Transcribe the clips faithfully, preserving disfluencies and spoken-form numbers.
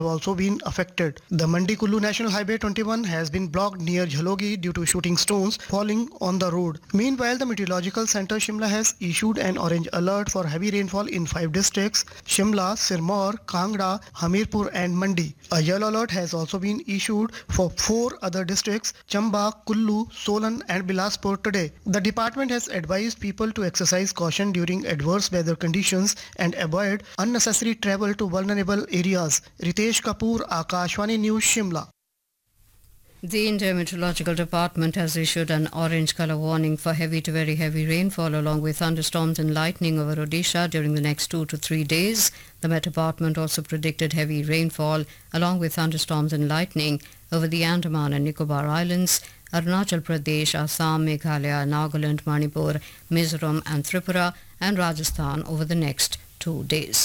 also been affected. The Mandi-Kullu National Highway twenty-one has been blocked near Jhalogi due to shooting stones falling on the road. Meanwhile, the Meteorological Center Shimla has issued an orange alert for heavy rainfall in five districts: Shimla, Sirmaur, Kangra, Hamirpur and Mandi. A yellow alert has also been issued for four other districts: Chamba, Kullu, Solan and Bilaspur today. The department has advised people to exercise caution during adverse weather conditions and avoid unnecessary travel to vulnerable areas. Ritesh Kapoor, Akashvani News, Shimla. The India Meteorological Department has issued an orange colour warning for heavy to very heavy rainfall along with thunderstorms and lightning over Odisha during the next two to three days. The Met Department also predicted heavy rainfall along with thunderstorms and lightning over the Andaman and Nicobar Islands, Arunachal Pradesh, Assam, Meghalaya, Nagaland, Manipur, Mizoram and Tripura and Rajasthan over the next two days.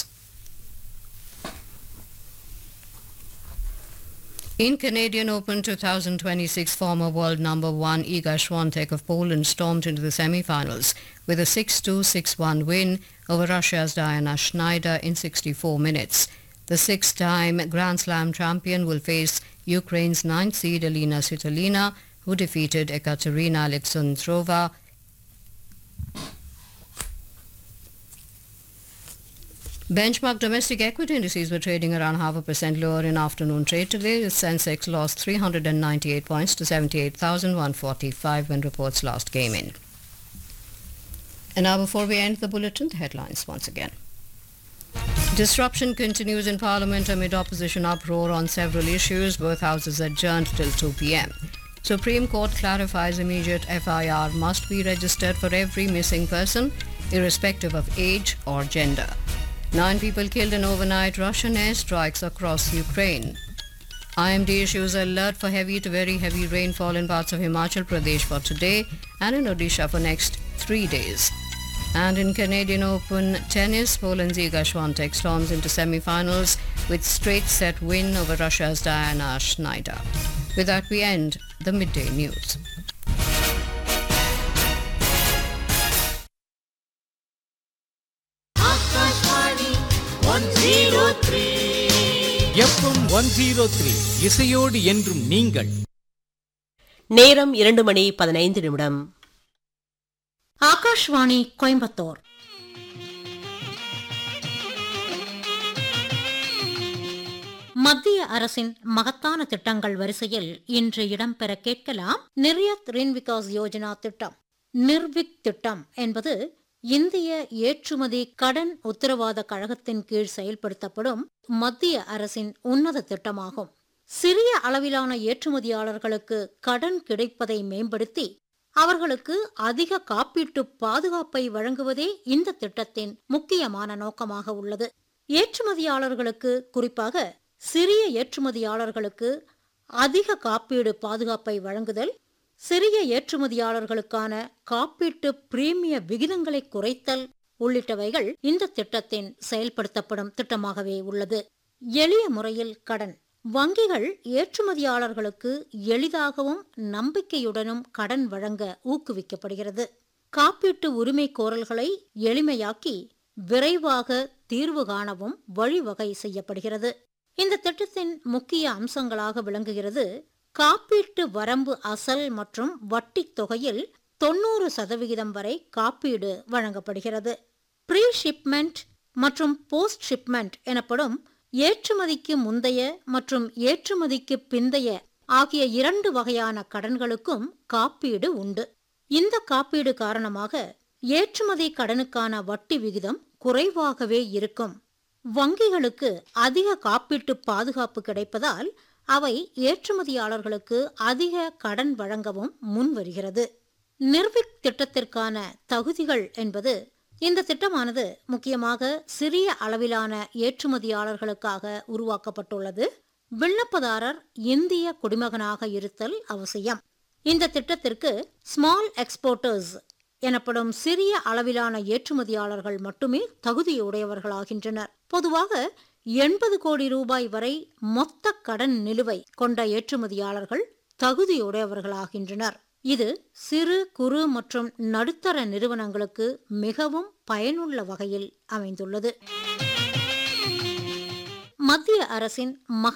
In Canadian Open twenty twenty-six, former world number one Iga Swiatek of Poland stormed into the semi-finals with a six two, six one win over Russia's Diana Schneider in sixty-four minutes. The six-time Grand Slam champion will face Ukraine's ninth seed Elina Svitolina, who defeated Ekaterina Alexandrova Benchmark domestic equity indices were trading around half a percent lower in afternoon trade today. The Sensex lost three hundred ninety-eight points to seventy-eight thousand one hundred forty-five when reports last came in. And now before we end the bulletin, the headlines once again. Disruption continues in Parliament amid opposition uproar on several issues. Both houses adjourned till two p.m. Supreme Court clarifies immediate F I R must be registered for every missing person, irrespective of age or gender. Nine people killed in overnight Russian airstrikes across Ukraine. I M D issues alert for heavy to very heavy rainfall in parts of Himachal Pradesh for today and in Odisha for next three days. And in Canadian Open tennis, Poland's Iga Swiatek storms into semi-finals with straight-set win over Russia's Diana Schneider. With that, we end the midday news. FM one zero three இசையோடு என்றும் நீங்கள். நேரம் இரண்டு மணி பதினைந்து நிமிடம். ஆகாஷ்வாணி கோயம்புத்தூர். மத்திய அரசின் மகத்தான திட்டங்கள் வரிசையில் இன்று இடம்பெற கேட்கலாம் நிர்யாத் ரின் விகாஸ் யோஜனா திட்டம். நிர்விக் திட்டம் என்பது இந்திய ஏற்றுமதி கடன் உத்தரவாத கழகத்தின் கீழ் செயல்படுத்தப்படும் மத்திய அரசின் உன்னத திட்டமாகும். சிறிய அளவிலான ஏற்றுமதியாளர்களுக்கு கடன் கிடைப்பதை மேம்படுத்தி அவர்களுக்கு அதிக காப்பீட்டு பாதுகாப்பை வழங்குவதே இந்த திட்டத்தின் முக்கியமான நோக்கமாக உள்ளது. ஏற்றுமதியாளர்களுக்கு, குறிப்பாக சிறிய ஏற்றுமதியாளர்களுக்கு அதிக காப்பீடு பாதுகாப்பை வழங்குதல், சிறிய ஏற்றுமதியாளர்களுக்கான காப்பீட்டு பிரீமிய விகிதங்களை குறைத்தல் உள்ளிட்டவைகள் இந்த திட்டத்தின் செயல்படுத்தப்படும் திட்டமாகவே உள்ளது. எளிய முறையில் கடன். வங்கிகள் ஏற்றுமதியாளர்களுக்கு எளிதாகவும் நம்பிக்கையுடனும் கடன் வழங்க ஊக்குவிக்கப்படுகிறது. காப்பீட்டு உரிமை கோரல்களை எளிமையாக்கி விரைவாக தீர்வு காணவும் வழிவகை செய்யப்படுகிறது. இந்த திட்டத்தின் முக்கிய அம்சங்களாக விளங்குகிறது காப்பீட்டு வரம்பு அசல் மற்றும் வட்டி தொகையில் தொன்னூறு சதவிகிதம் வரை காப்பீடு வழங்கப்படுகிறது. ப்ரீ ஷிப்மெண்ட் மற்றும் போஸ்ட் ஷிப்மெண்ட் எனப்படும் ஏற்றுமதிக்கு முந்தைய மற்றும் ஏற்றுமதிக்கு பிந்தைய ஆகிய இரண்டு வகையான கடன்களுக்கும் காப்பீடு உண்டு. இந்த காப்பீடு காரணமாக ஏற்றுமதி கடனுக்கான வட்டி விகிதம் குறைவாகவே இருக்கும். வங்கிகளுக்கு அதிக காப்பீட்டு பாதுகாப்பு கிடைப்பதால் அவை ஏற்றுமதியாளர்களுக்கு அதிக கடன் வழங்கவும் முன்வருகிறது. நிர்விக் திட்டத்திற்கான தகுதிகள் என்பது, இந்த திட்டமானது முக்கியமாக சிறிய அளவிலான ஏற்றுமதியாளர்களுக்காக உருவாக்கப்பட்டுள்ளது. விண்ணப்பதாரர் இந்திய குடிமகனாக இருத்தல் அவசியம். இந்த திட்டத்திற்கு ஸ்மால் எக்ஸ்போர்ட்டர்ஸ் எனப்படும் சிறிய அளவிலான ஏற்றுமதியாளர்கள் மட்டுமே தகுதியுடையவர்களாகின்றனர். பொதுவாக எண்பது கோடி ரூபாய் வரை மொத்த கடன் நிலுவை கொண்ட ஏற்றுமதியாளர்கள் தகுதியுடையவர்களாகின்றனர். இது சிறு குறு மற்றும் நடுத்தர நிறுவனங்களுக்கு மிகவும் பயனுள்ள வகையில் அமைந்துள்ளது. மத்திய அரசின்